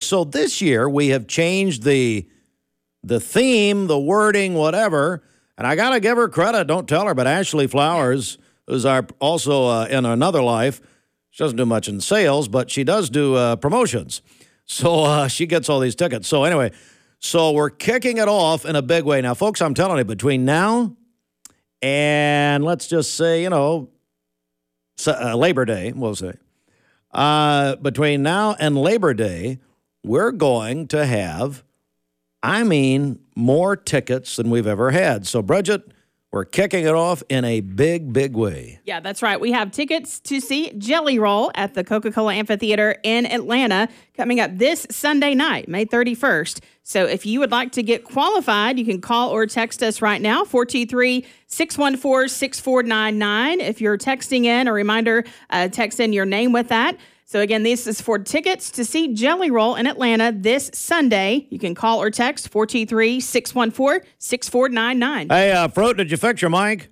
so this year we have changed the theme, the wording, whatever. And I got to give her credit. Don't tell her, but Ashley Flowers, who's also in another life, she doesn't do much in sales, but she does do promotions. So she gets all these tickets. So anyway, so we're kicking it off in a big way. Now, folks, I'm telling you, between now and let's just say, Labor Day, we'll say. Between now and Labor Day, we're going to have, more tickets than we've ever had. So, Bridget, we're kicking it off in a big, big way. Yeah, that's right. We have tickets to see Jelly Roll at the Coca-Cola Amphitheater in Atlanta coming up this Sunday night, May 31st. So if you would like to get qualified, you can call or text us right now, 423-614-6499. If you're texting in, a reminder, text in your name with that. So again, this is for tickets to see Jelly Roll in Atlanta this Sunday. You can call or text 423-614-6499. Hey, Fruit, did you fix your mic?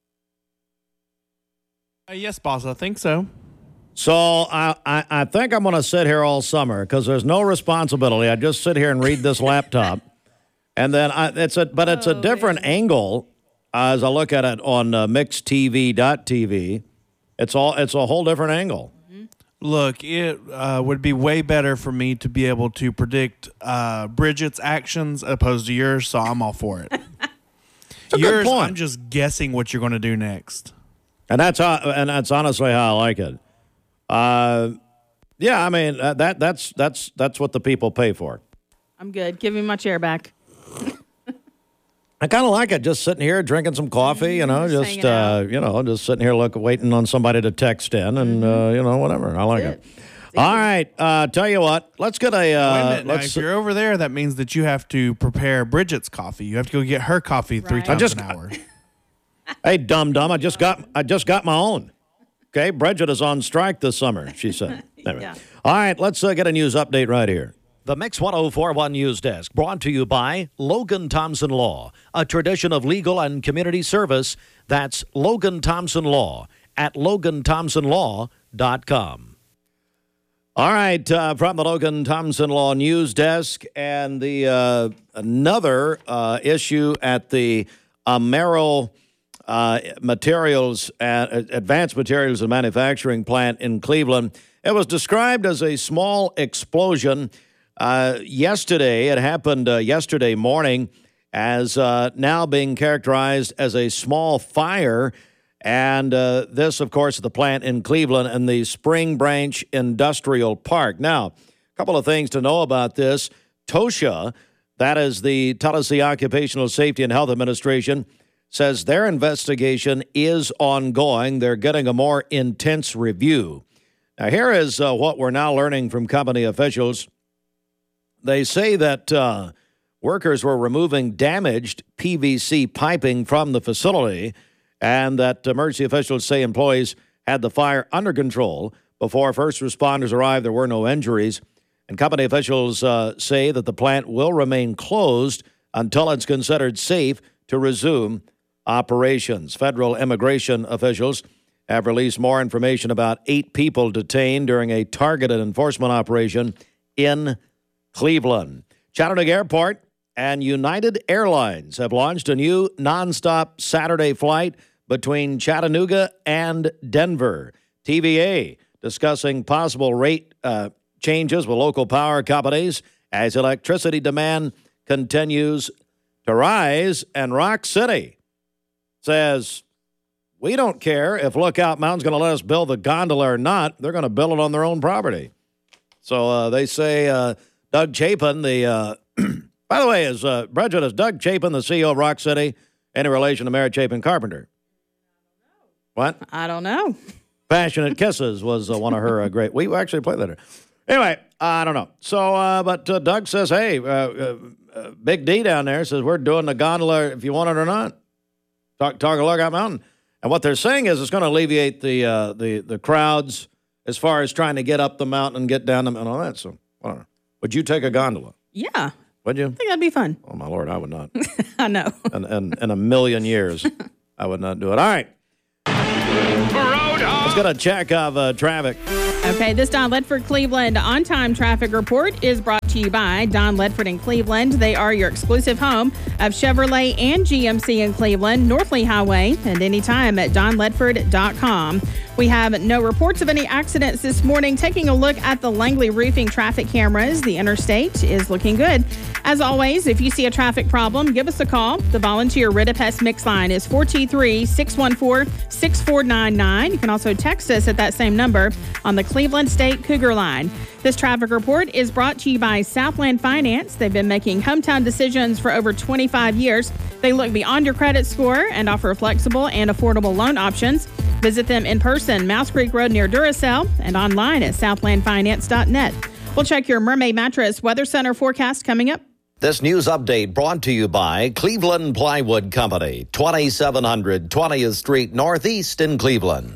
Yes, boss, I think so. So I think I'm going to sit here all summer because there's no responsibility. I just sit here and read this laptop, and then it's a different angle as I look at it on mixedtv.tv. It's a whole different angle. Look, it would be way better for me to be able to predict Bridget's actions opposed to yours, so I'm all for it. Yours, good point. I'm just guessing what you're going to do next, and that's honestly how I like it. Yeah, that's what the people pay for. I'm good. Give me my chair back. I kind of like it, just sitting here drinking some coffee, just sitting here waiting on somebody to text in, and whatever. I like it. All right, tell you what, let's get a. Wait a minute. Now, if you're over there, that means that you have to prepare Bridget's coffee. You have to go get her coffee 3 times an hour. Hey, dum. I just got my own. Okay, Bridget is on strike this summer, she said. Anyway. Yeah. All right, let's get a news update right here. The Mix 1041 News Desk, brought to you by Logan Thompson Law, a tradition of legal and community service. That's Logan Thompson Law at LoganThompsonLaw.com. All right, from the Logan Thompson Law News Desk, and the another issue at the Amero Advanced Materials and Manufacturing plant in Cleveland. It was described as a small explosion. Yesterday, it happened yesterday morning, as now being characterized as a small fire. And this, of course, is the plant in Cleveland and the Spring Branch Industrial Park. Now, a couple of things to know about this. TOSHA, that is the Tennessee Occupational Safety and Health Administration, says their investigation is ongoing. They're getting a more intense review. Now, here is what we're now learning from company officials. They say that workers were removing damaged PVC piping from the facility, and that emergency officials say employees had the fire under control. Before first responders arrived, there were no injuries. And company officials say that the plant will remain closed until it's considered safe to resume operations. Federal immigration officials have released more information about 8 people detained during a targeted enforcement operation in Cleveland. Chattanooga Airport and United Airlines have launched a new nonstop Saturday flight between Chattanooga and Denver. TVA discussing possible rate changes with local power companies as electricity demand continues to rise. And Rock City says, we don't care if Lookout Mountain's going to let us build the gondola or not. They're going to build it on their own property. So they say Doug Chapin, by the way, is Doug Chapin, the CEO of Rock City, any relation to Mary Chapin Carpenter? What? I don't know. Passionate Kisses was one of her great. We actually played that. Anyway, I don't know. So, but Doug says, hey, Big D down there says we're doing the gondola if you want it or not. Talk Lookout Mountain. And what they're saying is it's going to alleviate the crowds as far as trying to get up the mountain and get down the mountain and all that. So, I don't know. Would you take a gondola? Yeah. Would you? I think that'd be fun. Oh, my Lord, I would not. I know. And in a million years, I would not do it. All right. Road Let's get a check of traffic. Okay, this Don Ledford Cleveland on-time traffic report is brought to you by Don Ledford in Cleveland. They are your exclusive home of Chevrolet and GMC in Cleveland, Northley Highway, and anytime at donledford.com. We have no reports of any accidents this morning. Taking a look at the Langley Roofing traffic cameras, the interstate is looking good. As always, if you see a traffic problem, give us a call. The volunteer Rid Pest Mix line is 423-614-6499. You can also text us at that same number on the Cleveland State Cougar line. This traffic report is brought to you by Southland Finance. They've been making hometown decisions for over 25 years. They look beyond your credit score and offer flexible and affordable loan options. Visit them in person, Mouse Creek Road near Duracell, and online at southlandfinance.net. We'll check your Mermaid Mattress Weather Center forecast coming up. This news update brought to you by Cleveland Plywood Company, 2700 20th Street Northeast in Cleveland.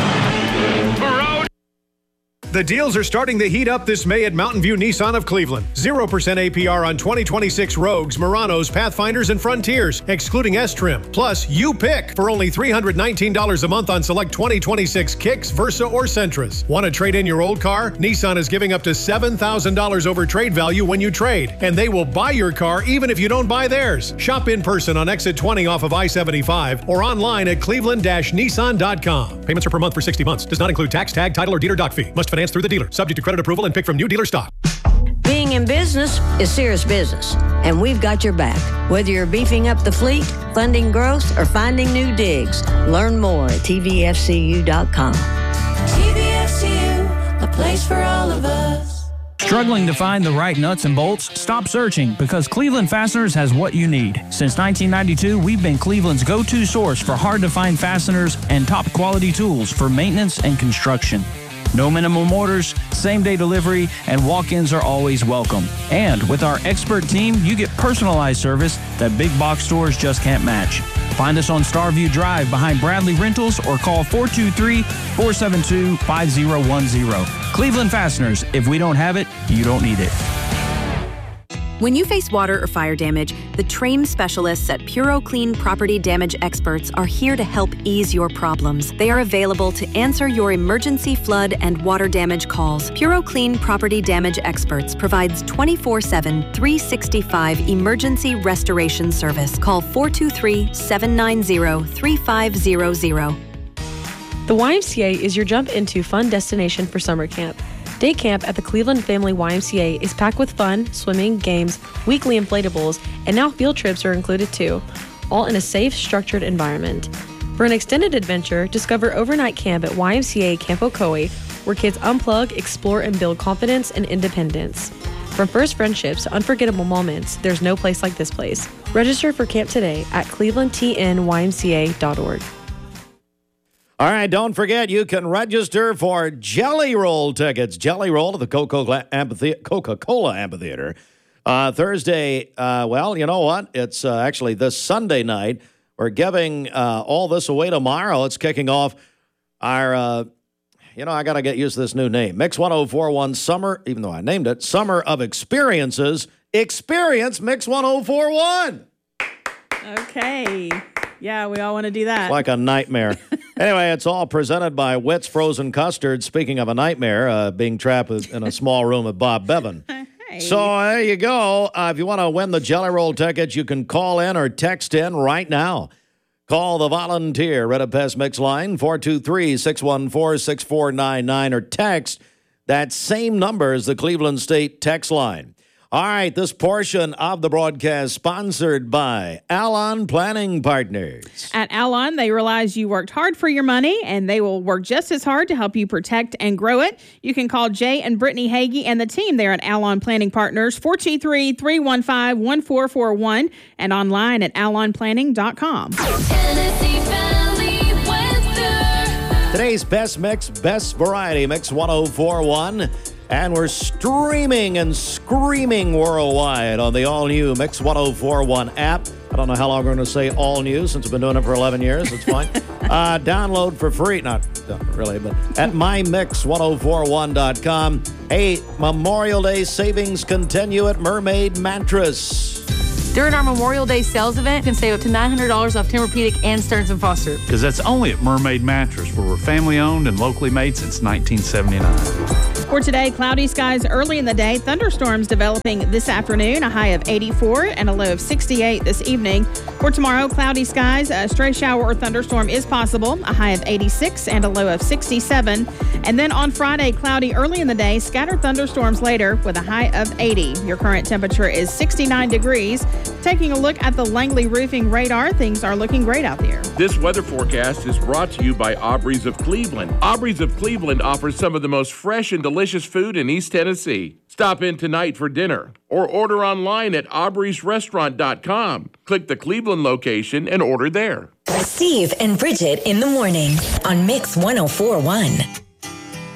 The deals are starting to heat up this May at Mountain View Nissan of Cleveland. 0% APR on 2026 Rogues, Muranos, Pathfinders, and Frontiers, excluding S-Trim. Plus, you pick for only $319 a month on select 2026 Kicks, Versa, or Sentras. Want to trade in your old car? Nissan is giving up to $7,000 over trade value when you trade, and they will buy your car even if you don't buy theirs. Shop in person on Exit 20 off of I-75 or online at cleveland-nissan.com. Payments are per month for 60 months. Does not include tax, tag, title, or dealer doc fee. Must finance through the dealer. Subject to credit approval and pick from new dealer stock. Being in business is serious business, and we've got your back. Whether you're beefing up the fleet, funding growth, or finding new digs, learn more at tvfcu.com. TVFCU, a place for all of us. Struggling to find the right nuts and bolts? Stop searching, because Cleveland Fasteners has what you need. Since 1992, we've been Cleveland's go-to source for hard-to-find fasteners and top-quality tools for maintenance and construction. No minimum orders, same-day delivery, and walk-ins are always welcome. And with our expert team, you get personalized service that big box stores just can't match. Find us on Starview Drive behind Bradley Rentals or call 423-472-5010. Cleveland Fasteners. If we don't have it, you don't need it. When you face water or fire damage, the trained specialists at Puro Clean Property Damage Experts are here to help ease your problems. They are available to answer your emergency flood and water damage calls. Puro Clean Property Damage Experts provides 24/7, 365 emergency restoration service. Call 423-790-3500. The YMCA is your jump into fun destination for summer camp. Day camp at the Cleveland Family YMCA is packed with fun, swimming, games, weekly inflatables, and now field trips are included too, all in a safe, structured environment. For an extended adventure, discover overnight camp at YMCA Camp Ocoee, where kids unplug, explore, and build confidence and independence. From first friendships to unforgettable moments, there's no place like this place. Register for camp today at clevelandtnymca.org. All right, don't forget, you can register for Jelly Roll tickets. Jelly Roll at the Coca-Cola Amphitheater. Thursday, well, you know what? It's actually this Sunday night. We're giving all this away tomorrow. It's kicking off our, I got to get used to this new name. Mix 1041 Summer, even though I named it, Summer of Experiences. Experience Mix 1041. Okay. Yeah, we all want to do that. It's like a nightmare. Anyway, it's all presented by Witt's Frozen Custard. Speaking of a nightmare, being trapped in a small room with Bob Bevan. Hey. So there you go. If you want to win the Jelly Roll tickets, you can call in or text in right now. Call the volunteer Red Pest Mix line, 423-614-6499, or text that same number as the Cleveland State text line. All right, this portion of the broadcast sponsored by Alon Planning Partners. At Alon, they realize you worked hard for your money, and they will work just as hard to help you protect and grow it. You can call Jay and Brittany Hagee and the team there at Alon Planning Partners, 423-315-1441, and online at alonplanning.com. Today's best mix, best variety, Mix 1041. And we're streaming and screaming worldwide on the all-new Mix 1041 app. I don't know how long we're going to say all-new since we've been doing it for 11 years. It's fine. Download for free. Not really, but at mymix1041.com. Hey, Memorial Day savings continue at Mermaid Mattress. During our Memorial Day sales event, you can save up to $900 off Tempur-Pedic and Stearns & Foster. Because that's only at Mermaid Mattress, where we're family-owned and locally made since 1979. For today, cloudy skies early in the day, thunderstorms developing this afternoon, a high of 84 and a low of 68 this evening. For tomorrow, cloudy skies, a stray shower or thunderstorm is possible, a high of 86 and a low of 67. And then on Friday, cloudy early in the day, scattered thunderstorms later with a high of 80. Your current temperature is 69 degrees. Taking a look at the Langley Roofing radar, things are looking great out there. This weather forecast is brought to you by Aubrey's of Cleveland. Aubrey's of Cleveland offers some of the most fresh and delicious food in East Tennessee. Stop in tonight for dinner or order online at aubreysrestaurant.com. Click the Cleveland location and order there. Steve and Bridget in the morning on Mix 104.1.